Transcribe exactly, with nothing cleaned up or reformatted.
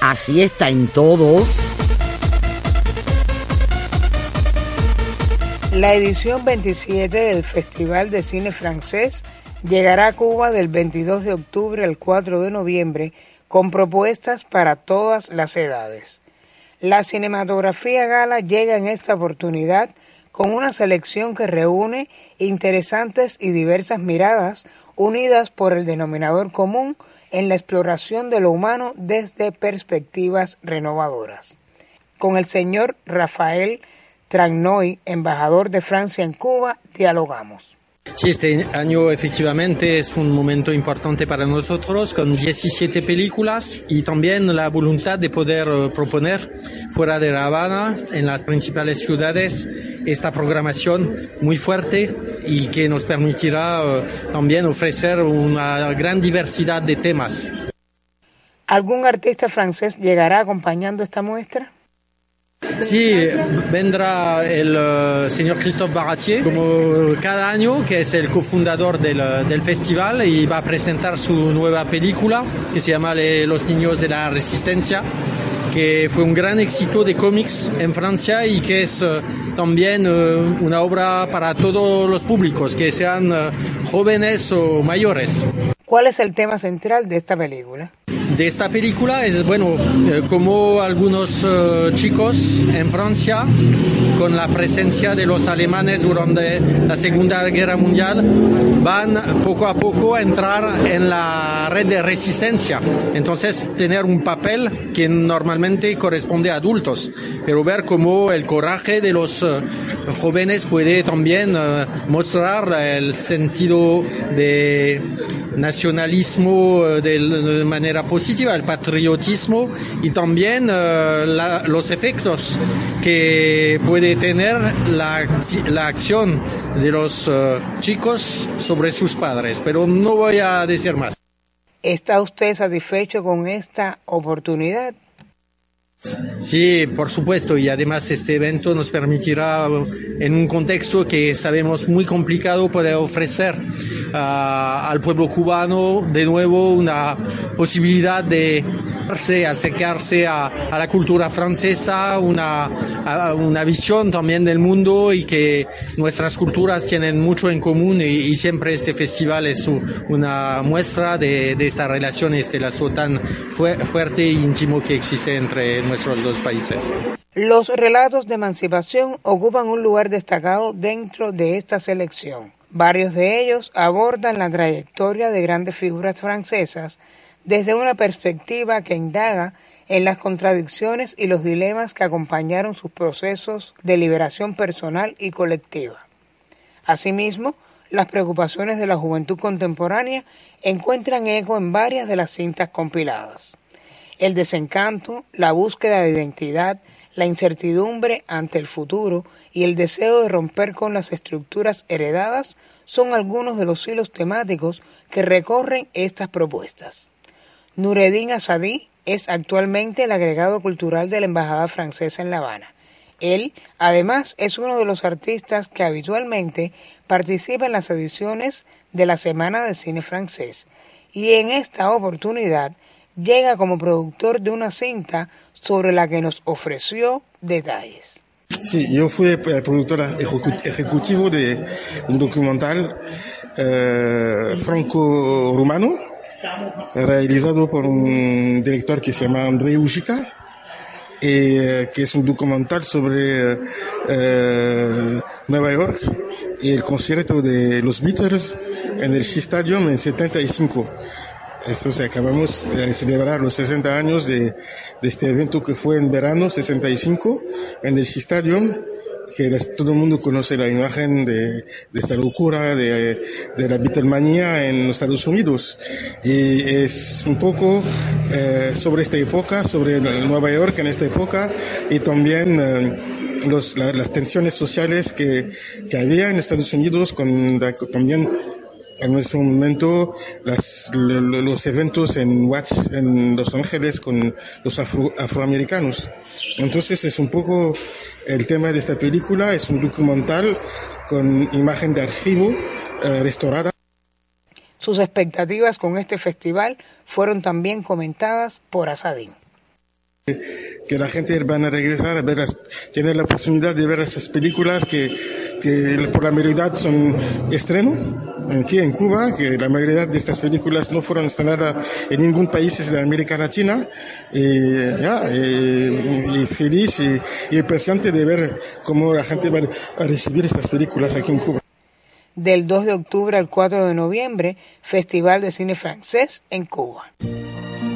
Así está en todo. La edición veintisiete del Festival de Cine Francés llegará a Cuba del veintidós de octubre al cuatro de noviembre con propuestas para todas las edades. La cinematografía gala llega en esta oportunidad con una selección que reúne interesantes y diversas miradas unidas por el denominador común en la exploración de lo humano desde perspectivas renovadoras. Con el señor Rafael Tragnoy, embajador de Francia en Cuba, dialogamos. Sí, este año efectivamente es un momento importante para nosotros, con diecisiete películas y también la voluntad de poder uh, proponer fuera de La Habana, en las principales ciudades, esta programación muy fuerte y que nos permitirá uh, también ofrecer una gran diversidad de temas. ¿Algún artista francés llegará acompañando esta muestra? Sí, vendrá el uh, señor Christophe Baratier, como cada año, que es el cofundador del, del festival, y va a presentar su nueva película, que se llama Los Niños de la Resistencia, que fue un gran éxito de cómics en Francia y que es uh, también uh, una obra para todos los públicos, que sean uh, jóvenes o mayores. ¿Cuál es el tema central de esta película? De esta película es, bueno, eh, como algunos uh, chicos en Francia, con la presencia de los alemanes durante la Segunda Guerra Mundial, van poco a poco a entrar en la red de resistencia. Entonces, tener un papel que normalmente corresponde a adultos, pero ver cómo el coraje de los uh, jóvenes puede también uh, mostrar el sentido de nacionalismo uh, de, de manera positiva, el patriotismo y también uh, la, los efectos que puede tener la, la acción de los uh, chicos sobre sus padres, pero no voy a decir más. ¿Está usted satisfecho con esta oportunidad? Sí, por supuesto, y además este evento nos permitirá, en un contexto que sabemos muy complicado, poder ofrecer uh, al pueblo cubano de nuevo una posibilidad de acercarse a, a la cultura francesa, una, a, una visión también del mundo, y que nuestras culturas tienen mucho en común, y, y siempre este festival es una muestra de, de esta relación, este lazo tan fu- fuerte e íntimo que existe entre nuestros dos países. Los relatos de emancipación ocupan un lugar destacado dentro de esta selección. Varios de ellos abordan la trayectoria de grandes figuras francesas desde una perspectiva que indaga en las contradicciones y los dilemas que acompañaron sus procesos de liberación personal y colectiva. Asimismo, las preocupaciones de la juventud contemporánea encuentran eco en varias de las cintas compiladas. El desencanto, la búsqueda de identidad, la incertidumbre ante el futuro y el deseo de romper con las estructuras heredadas son algunos de los hilos temáticos que recorren estas propuestas. Noureddin Asadi es actualmente el agregado cultural de la Embajada Francesa en La Habana. Él, además, es uno de los artistas que habitualmente participa en las ediciones de la Semana de Cine Francés, y en esta oportunidad llega como productor de una cinta sobre la que nos ofreció detalles. Sí, yo fui el productor ejecutivo de un documental eh, franco-rumano realizado por un director que se llama Andrei Ujica, eh, que es un documental sobre eh, Nueva York y el concierto de los Beatles en el Shea Stadium en setenta y cinco. Esto se acabamos de celebrar los sesenta años de, de este evento que fue en verano sesenta y cinco en el Shea Stadium, que todo el mundo conoce la imagen de, de esta locura de, de la Beatlemanía en los Estados Unidos. Y es un poco eh, sobre esta época, sobre Nueva York en esta época, y también eh, los, la, las tensiones sociales que, que había en Estados Unidos, con la, también en nuestro momento las, los eventos en Watts en Los Ángeles con los afro, afroamericanos. Entonces es un poco el tema de esta película, es un documental con imagen de archivo eh, restaurada. Sus expectativas con este festival fueron también comentadas por Asadi. que la gente van a regresar a ver, las, tener la oportunidad de ver esas películas que, que por la mayoría son estreno aquí en Cuba, que la mayoría de estas películas no fueron estrenadas en ningún país de América Latina, y, ya, y, y feliz y, y impresionante de ver cómo la gente va a recibir estas películas aquí en Cuba. Del dos de octubre al cuatro de noviembre, Festival de Cine Francés en Cuba.